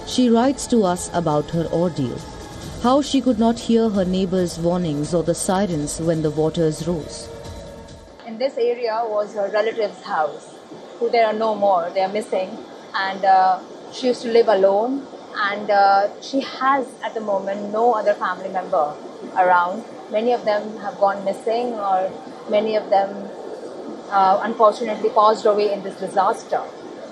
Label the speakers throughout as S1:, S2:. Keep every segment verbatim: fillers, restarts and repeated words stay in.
S1: She writes to us about her ordeal, how she could not hear her neighbors' warnings or the sirens when the waters rose.
S2: In this area was her relative's house, who there are no more, they are missing, and uh, she used to live alone, and uh, she has at the moment no other family member around. Many of them have gone missing, or many of them uh, unfortunately passed away in this disaster.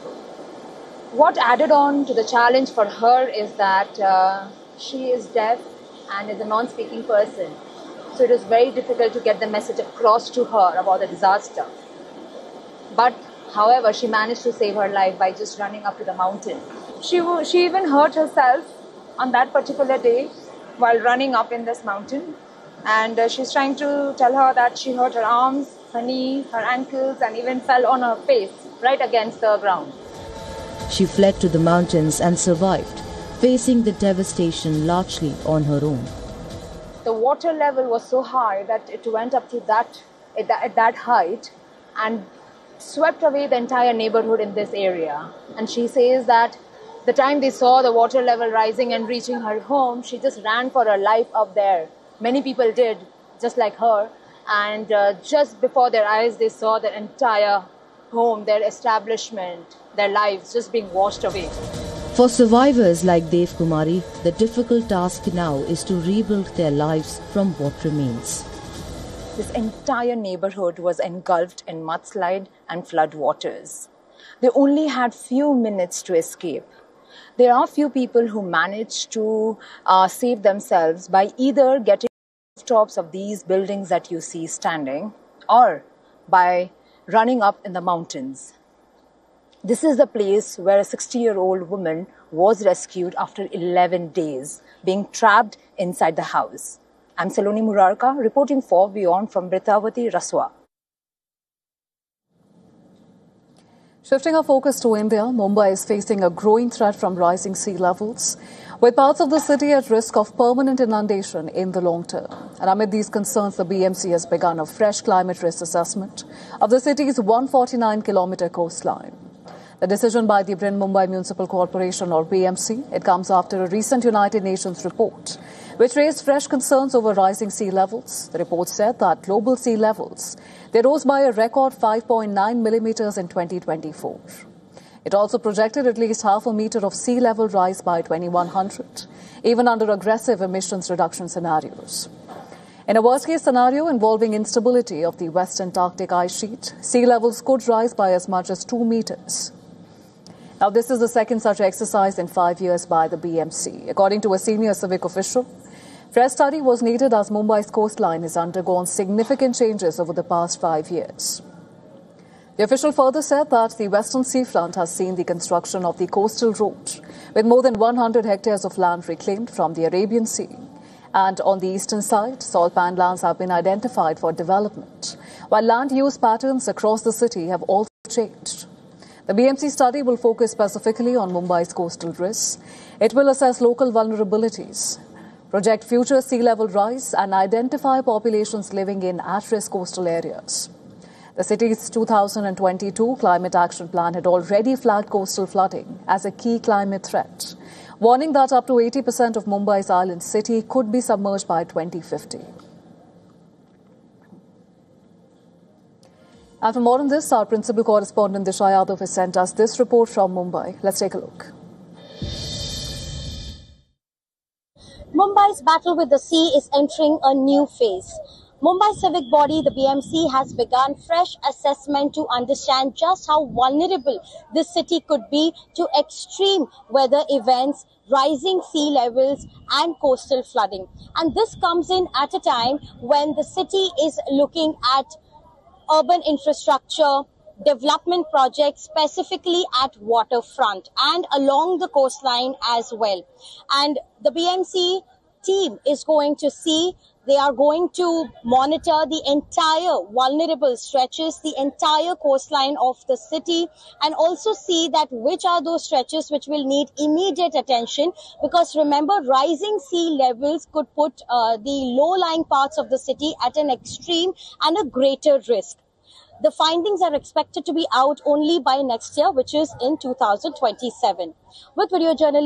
S2: What added on to the challenge for her is that uh, she is deaf and is a non-speaking person. So it was very difficult to get the message across to her about the disaster. But, however, she managed to save her life by just running up to the mountain. She, she even hurt herself on that particular day while running up in this mountain. And uh, she's trying to tell her that she hurt her arms, her knees, her ankles, and even fell on her face right against the ground.
S1: She fled to the mountains and survived, facing the devastation largely on her own.
S2: The water level was so high that it went up to that, at that, at that height and swept away the entire neighborhood in this area. And she says that the time they saw the water level rising and reaching her home, she just ran for her life up there. Many people did, just like her. And uh, just before their eyes, they saw their entire home, their establishment, their lives just being washed away.
S1: For survivors like Dev Kumari, the difficult task now is to rebuild their lives from what remains.
S2: This entire neighborhood was engulfed in mudslide and flood waters. They only had few minutes to escape. There are few people who managed to uh, save themselves by either getting to the tops of these buildings that you see standing, or by running up in the mountains. This is the place where a sixty-year-old woman was rescued after eleven days, being trapped inside the house. I'm Saloni Murarka, reporting for Beyond from Britavati, Raswa.
S3: Shifting our focus to India, Mumbai is facing a growing threat from rising sea levels, with parts of the city at risk of permanent inundation in the long term. And amid these concerns, the B M C has begun a fresh climate risk assessment of the city's one hundred forty-nine kilometre coastline. The decision by the Mumbai Municipal Corporation, or B M C, it comes after a recent United Nations report which raised fresh concerns over rising sea levels. The report said that global sea levels, they rose by a record five point nine millimetres in twenty twenty-four. It also projected at least half a metre of sea level rise by twenty-one hundred, even under aggressive emissions reduction scenarios. In a worst-case scenario involving instability of the West Antarctic ice sheet, sea levels could rise by as much as two metres. Now, this is the second such exercise in five years by the B M C. According to a senior civic official, fresh study was needed as Mumbai's coastline has undergone significant changes over the past five years. The official further said that the western seafront has seen the construction of the coastal road, with more than one hundred hectares of land reclaimed from the Arabian Sea. And on the eastern side, salt pan lands have been identified for development, while land use patterns across the city have also changed. The B M C study will focus specifically on Mumbai's coastal risks. It will assess local vulnerabilities, project future sea level rise, and identify populations living in at-risk coastal areas. The city's two thousand twenty-two Climate Action Plan had already flagged coastal flooding as a key climate threat, warning that up to eighty percent of Mumbai's island city could be submerged by twenty fifty. And for more on this, our principal correspondent Disha Yadav has sent us this report from Mumbai. Let's take a look.
S4: Mumbai's battle with the sea is entering a new phase. Mumbai civic body, the B M C, has begun fresh assessment to understand just how vulnerable this city could be to extreme weather events, rising sea levels and coastal flooding. And this comes in at a time when the city is looking at urban infrastructure, development projects specifically at waterfront and along the coastline as well. And the B M C team is going to see, they are going to monitor the entire vulnerable stretches, the entire coastline of the city, and also see that which are those stretches which will need immediate attention, because remember, rising sea levels could put uh, the low-lying parts of the city at an extreme and a greater risk. The findings are expected to be out only by next year, which is in two thousand twenty-seven. With video journalist